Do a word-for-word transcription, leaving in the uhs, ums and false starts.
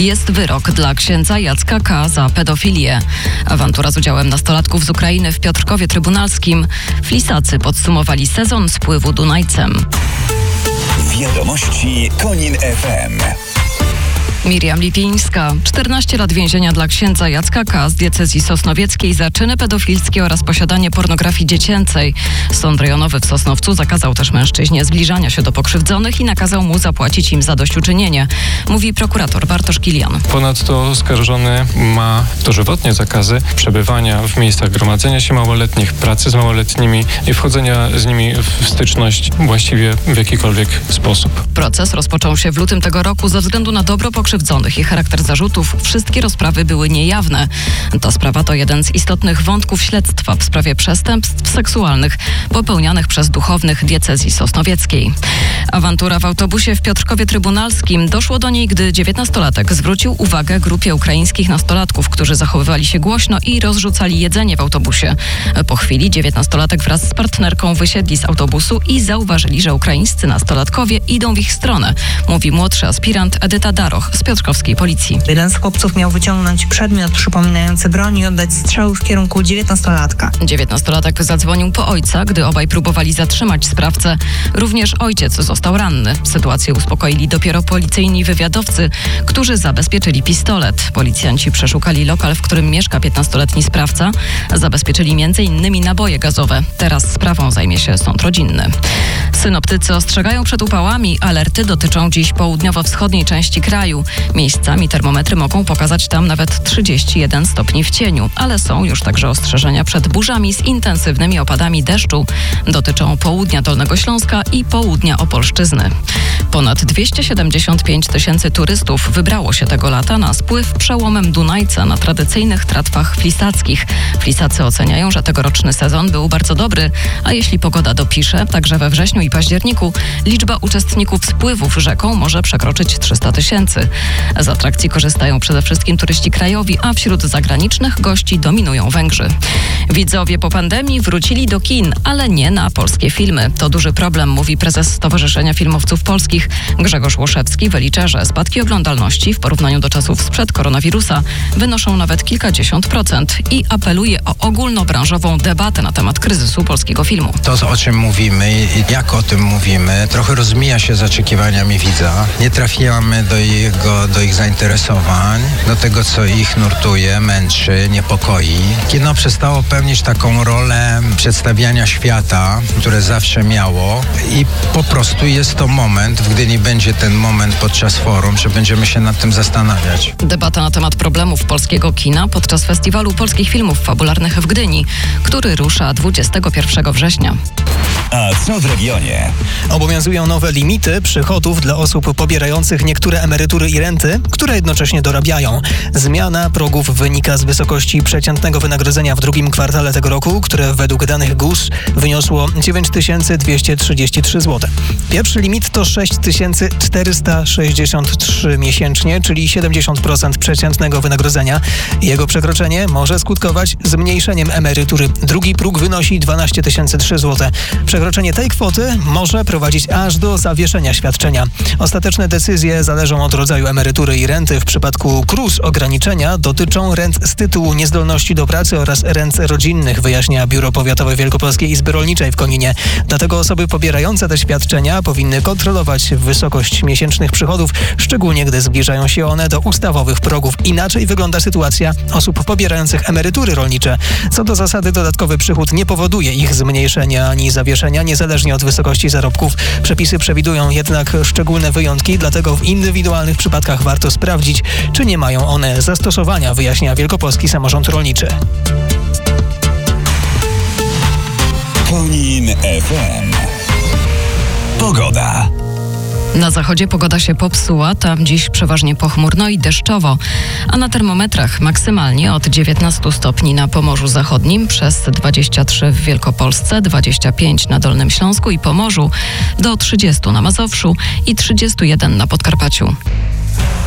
Jest wyrok dla księdza Jacka K. za pedofilię. Awantura z udziałem nastolatków z Ukrainy w Piotrkowie Trybunalskim. Flisacy podsumowali sezon spływu Dunajcem. Wiadomości Konin F M. Miriam Lipińska. czternaście lat więzienia dla księdza Jacka K. z diecezji sosnowieckiej za czyny pedofilskie oraz posiadanie pornografii dziecięcej. Sąd rejonowy w Sosnowcu zakazał też mężczyźnie zbliżania się do pokrzywdzonych i nakazał mu zapłacić im zadośćuczynienie, mówi prokurator Bartosz Kilian. Ponadto oskarżony ma dożywotnie zakazy przebywania w miejscach gromadzenia się małoletnich, pracy z małoletnimi i wchodzenia z nimi w styczność właściwie w jakikolwiek sposób. Proces rozpoczął się w lutym tego roku ze względu na dobro pokrzywdzonych i charakter zarzutów. Wszystkie rozprawy były niejawne. Ta sprawa to jeden z istotnych wątków śledztwa w sprawie przestępstw seksualnych popełnianych przez duchownych diecezji sosnowieckiej. Awantura w autobusie w Piotrkowie Trybunalskim. Doszło do niej, gdy dziewiętnastolatek zwrócił uwagę grupie ukraińskich nastolatków, którzy zachowywali się głośno i rozrzucali jedzenie w autobusie. Po chwili dziewiętnastolatek wraz z partnerką wysiedli z autobusu i zauważyli, że ukraińscy nastolatkowie idą w ich stronę, mówi młodszy aspirant Edyta Daroch z piotrkowskiej policji. Jeden z chłopców miał wyciągnąć przedmiot przypominający broń i oddać strzał w kierunku dziewiętnastolatka. Dziewiętnastolatek zadzwonił po ojca, gdy obaj próbowali zatrzymać sprawcę. Również ojciec został ranny. Sytuację uspokoili dopiero policyjni wywiadowcy, którzy zabezpieczyli pistolet. Policjanci przeszukali lokal, w którym mieszka piętnastoletni sprawca. Zabezpieczyli między innymi naboje gazowe. Teraz sprawą zajmie się sąd rodzinny. Synoptycy ostrzegają przed upałami. Alerty dotyczą dziś południowo-wschodniej części kraju. Miejscami termometry mogą pokazać tam nawet trzydzieści jeden stopni w cieniu, ale są już także ostrzeżenia przed burzami z intensywnymi opadami deszczu. Dotyczą południa Dolnego Śląska i południa Opolszczyzny. Ponad dwieście siedemdziesiąt pięć tysięcy turystów wybrało się tego lata na spływ przełomem Dunajca na tradycyjnych tratwach flisackich. Flisacy oceniają, że tegoroczny sezon był bardzo dobry, a jeśli pogoda dopisze, także we wrześniu i październiku liczba uczestników spływów rzeką może przekroczyć trzysta tysięcy. Z atrakcji korzystają przede wszystkim turyści krajowi, a wśród zagranicznych gości dominują Węgrzy. Widzowie po pandemii wrócili do kin, ale nie na polskie filmy. To duży problem, mówi prezes Stowarzyszenia Filmowców Polskich Grzegorz Łoszewski. Wylicza, że spadki oglądalności w porównaniu do czasów sprzed koronawirusa wynoszą nawet kilkadziesiąt procent i apeluje o ogólnobranżową debatę na temat kryzysu polskiego filmu. To, o czym mówimy i jak o tym mówimy, trochę rozmija się z oczekiwaniami widza. Nie trafiamy do jego, do ich zainteresowań, do tego, co ich nurtuje, męczy, niepokoi. Kino przestało pełnić taką rolę przedstawiania świata, które zawsze miało i po prostu jest to moment, gdy nie będzie ten moment podczas forum, że będziemy się nad tym zastanawiać. Debata na temat problemów polskiego kina podczas Festiwalu Polskich Filmów Fabularnych w Gdyni, który rusza dwudziestego pierwszego września. A co w regionie? Obowiązują nowe limity przychodów dla osób pobierających niektóre emerytury i renty, które jednocześnie dorabiają. Zmiana progów wynika z wysokości przeciętnego wynagrodzenia w drugim kwartale tego roku, które według danych G U S wyniosło dziewięć tysięcy dwieście trzydzieści trzy złote. Pierwszy limit to sześć tysięcy czterysta sześćdziesiąt trzy miesięcznie, czyli siedemdziesiąt procent przeciętnego wynagrodzenia. Jego przekroczenie może skutkować zmniejszeniem emerytury. Drugi próg wynosi dwanaście tysięcy trzy złote. Przekroczenie tej kwoty może prowadzić aż do zawieszenia świadczenia. Ostateczne decyzje zależą od rodzaju emerytury i renty. W przypadku K R U S ograniczenia dotyczą rent z tytułu niezdolności do pracy oraz rent rodzinnych, wyjaśnia Biuro Powiatowe Wielkopolskiej Izby Rolniczej w Koninie. Dlatego osoby pobierające te świadczenia powinny kontrolować wysokość miesięcznych przychodów, szczególnie gdy zbliżają się one do ustawowych progów. Inaczej wygląda sytuacja osób pobierających emerytury rolnicze. Co do zasady dodatkowy przychód nie powoduje ich zmniejszenia ani zawieszenia, niezależnie od wysokości zarobków. Przepisy przewidują jednak szczególne wyjątki, dlatego w indywidualnych przypadkach warto sprawdzić, czy nie mają one zastosowania, wyjaśnia Wielkopolski Samorząd Rolniczy. Konin F M. Pogoda. Na zachodzie pogoda się popsuła, tam dziś przeważnie pochmurno i deszczowo, a na termometrach maksymalnie od dziewiętnastu stopni na Pomorzu Zachodnim, przez dwadzieścia trzy w Wielkopolsce, dwadzieścia pięć na Dolnym Śląsku i Pomorzu, do trzydziestu na Mazowszu i trzydziestu jeden na Podkarpaciu.